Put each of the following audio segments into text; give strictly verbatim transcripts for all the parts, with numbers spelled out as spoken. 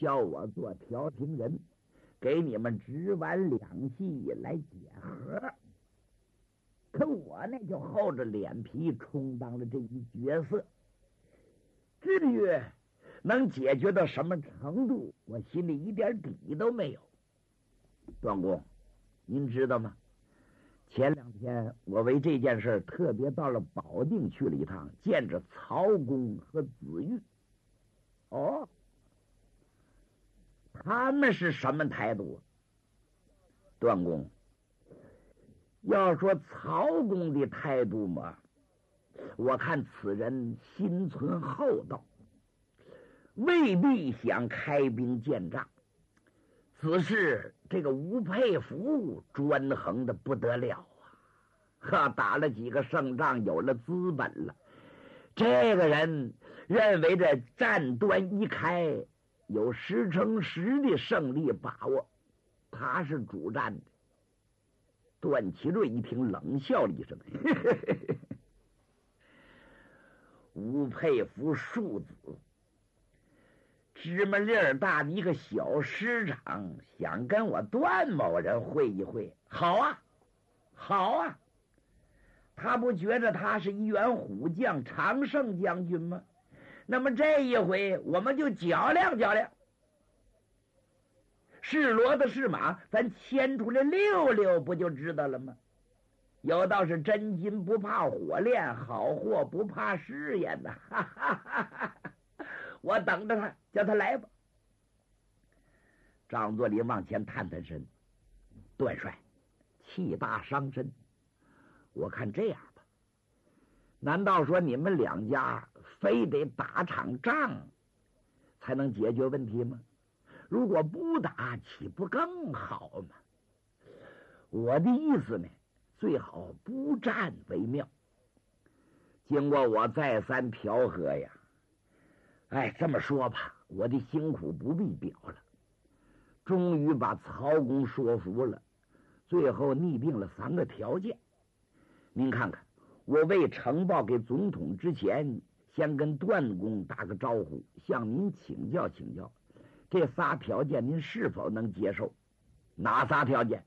叫我做调停人，给你们直完两系来解和。可我呢就厚着脸皮充当了这一角色。至于能解决到什么程度，我心里一点底都没有。段公，您知道吗？前两天我为这件事特别到了保定去了一趟，见着曹公和子玉。哦，他们是什么态度？段公，要说曹公的态度嘛，我看此人心存厚道，未必想开兵建仗。只是这个吴佩孚专横的不得了啊！哈，打了几个胜仗，有了资本了。这个人认为这战端一开，有十成十的胜利把握，他是主战的。段祺瑞一听，冷笑了一声：“呵呵呵，吴佩孚庶子。芝麻粒儿大的一个小师长，想跟我段某人会一会，好啊，好啊！他不觉着他是一员虎将、常胜将军吗？那么这一回，我们就较量较量。是骡子是马，咱牵出来溜溜，不就知道了吗？有道是真金不怕火炼，好货不怕试验呐！哈哈哈哈！我等着他，叫他来吧。张作霖往前探探身，段帅，气大伤身。我看这样吧，难道说你们两家非得打场仗才能解决问题吗？如果不打，岂不更好吗？我的意思呢，最好不战为妙。经过我再三调和呀，哎，这么说吧，我的辛苦不必表了。终于把曹公说服了，最后拟定了三个条件。您看看，我未呈报给总统之前，先跟段公打个招呼，向您请教请教，这仨条件您是否能接受？哪仨条件？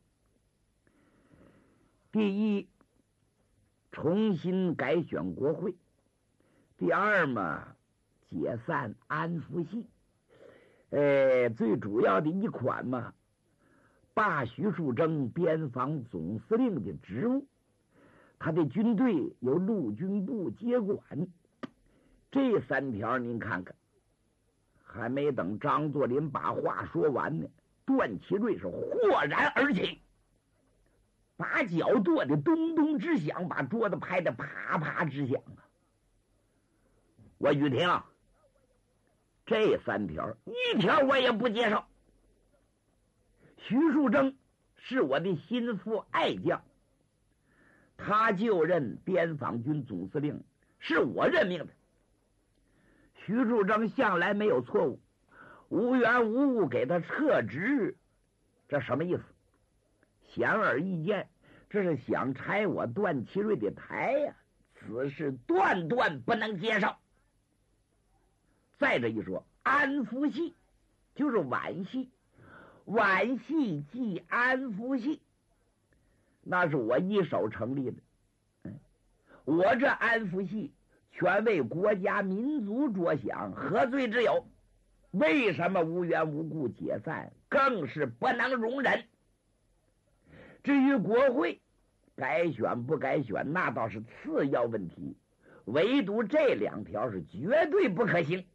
第一，重新改选国会；第二嘛，解散安福系；呃，最主要的一款嘛，罢徐树铮边防总司令的职务，他的军队由陆军部接管。这三条您看看，还没等张作霖把话说完呢，段祺瑞是豁然而起，把脚跺得咚咚直响，把桌子拍得啪啪直响啊！我雨婷，这三条一条我也不接受。徐树铮是我的心腹爱将，他就任边防军总司令，是我任命的。徐树铮向来没有错误，无缘无故给他撤职，这什么意思？显而易见，这是想拆我段祺瑞的台呀、啊！此事断断不能接受。再这一说，安福系就是皖系，皖系即安福系，那是我一手成立的。嗯，我这安福系全为国家民族着想，何罪之有？为什么无缘无故解散？更是不能容忍。至于国会改选不改选，那倒是次要问题，唯独这两条是绝对不可行。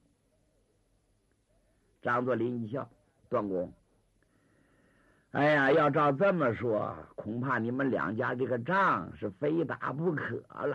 张作霖一笑：“段公，哎呀，要照这么说，恐怕你们两家这个仗是非打不可了。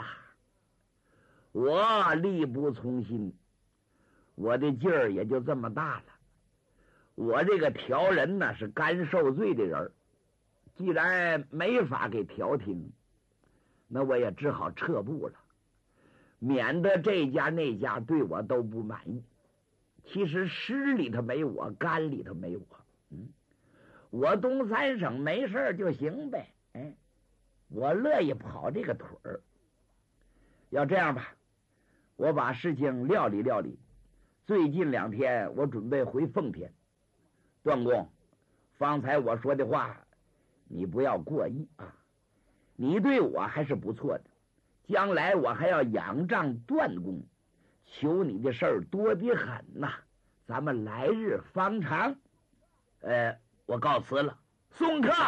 我力不从心，我的劲儿也就这么大了。我这个调人呢是干受罪的人，既然没法给调停，那我也只好撤步了，免得这家那家对我都不满意。其实湿里头没我，干里头没我，嗯，我东三省没事就行呗，哎，我乐意跑这个腿儿。要这样吧，我把事情料理料理，最近两天我准备回奉天， 段公，方才我说的话，你不要过意啊。你对我还是不错的，将来我还要仰仗段公，求你的事儿多得很呐、啊。咱们来日方长。呃，我告辞了。送客。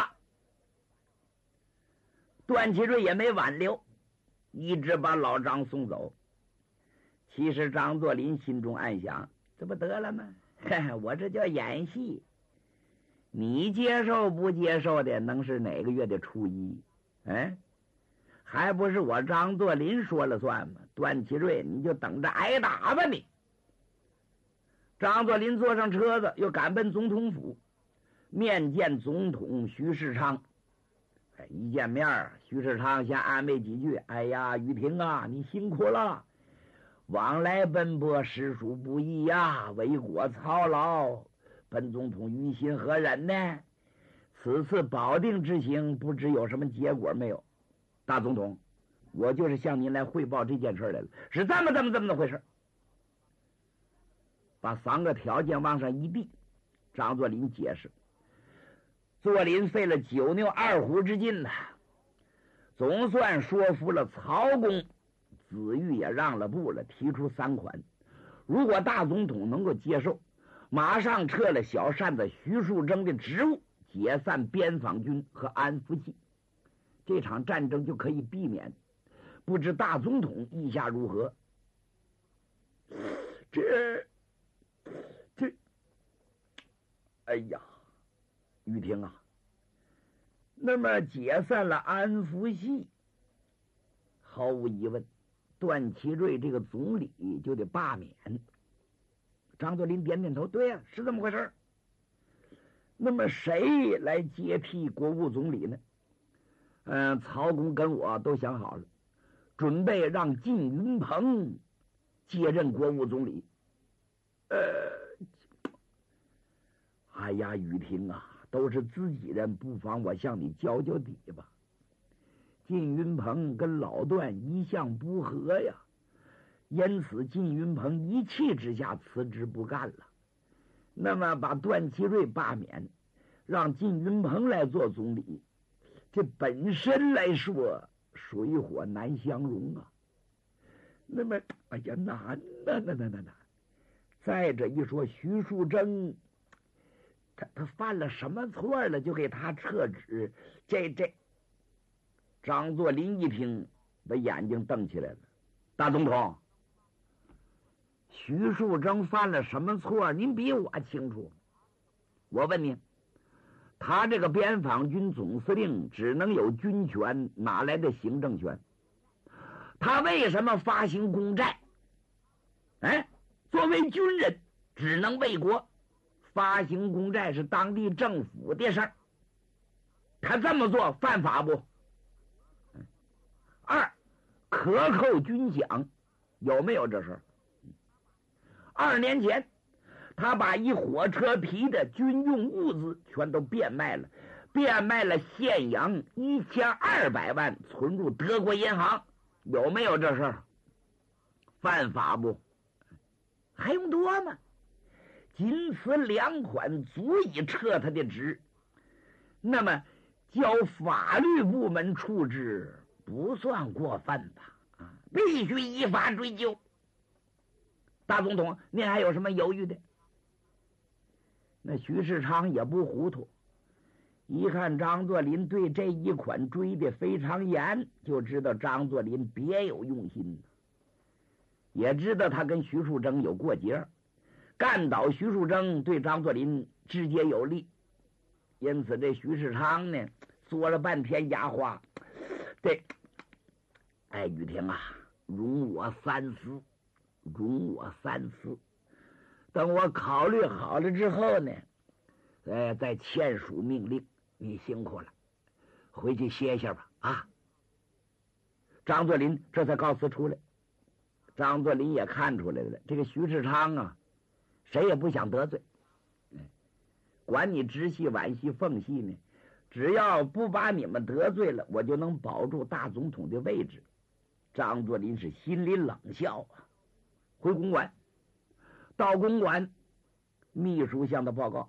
段祺瑞也没挽留，一直把老张送走。其实张作霖心中暗想：这不得了吗？我这叫演戏。你接受不接受的，能是哪个月的初一？哎，还不是我张作霖说了算吗？段祺瑞，你就等着挨打吧你！张作霖坐上车子，又赶奔总统府，面见总统徐世昌。哎，一见面，徐世昌先安慰几句：“哎呀，雨婷啊，你辛苦了，往来奔波，实属不易呀，为国操劳，本总统于心何忍呢？此次保定之行，不知有什么结果没有？大总统，我就是向您来汇报这件事来了，是这么这么这么的回事。”把三个条件往上一递，张作霖解释。作霖费了九牛二虎之劲呐、啊，总算说服了曹公，子玉也让了步了，提出三款。如果大总统能够接受，马上撤了小扇子徐树铮的职务，解散边防军和安福系，这场战争就可以避免。不知大总统意下如何？这这，哎呀，玉婷啊，那么解散了安福系，毫无疑问，段祺瑞这个总理就得罢免。张作霖点点头，对呀、啊，是这么回事。那么谁来接替国务总理呢？嗯、呃，曹公跟我都想好了，准备让靳云鹏接任国务总理。呃，哎呀，雨婷啊，都是自己人，不妨我向你交交底吧。靳云鹏跟老段一向不和呀，因此靳云鹏一气之下辞职不干了。那么把段祺瑞罢免，让靳云鹏来做总理，这本身来说水火难相容啊。那么，哎呀，难呐，那那那那。再者一说，徐树铮，他他犯了什么错了，就给他撤职？这这，张作霖一听，把眼睛瞪起来了。大总统，徐树铮犯了什么错？您比我清楚。我问您，他这个边防军总司令只能有军权，哪来的行政权？他为什么发行公债？哎，作为军人，只能为国，发行公债是当地政府的事儿。他这么做犯法不？二，克扣军饷，有没有这事儿？二年前，他把一火车皮的军用物资全都变卖了，变卖了现洋一千二百万，存入德国银行，有没有这事儿？犯法不？还用多吗？仅此两款足以撤他的职。那么交法律部门处置不算过分吧？啊，必须依法追究。大总统，您还有什么犹豫的？那徐世昌也不糊涂，一看张作霖对这一款追得非常严，就知道张作霖别有用心，也知道他跟徐树铮有过节，干倒徐树铮对张作霖直接有利。因此这徐世昌呢，说了半天哑话。对，哎，雨婷啊，容我三思，容我三思。等我考虑好了之后呢，呃，再签署命令。你辛苦了，回去歇歇吧。啊！张作霖这才告辞出来。张作霖也看出来了，这个徐世昌啊，谁也不想得罪。管你直系、皖系、奉系呢，只要不把你们得罪了，我就能保住大总统的位置。张作霖是心里冷笑啊。回公馆，到公馆，秘书向他报告，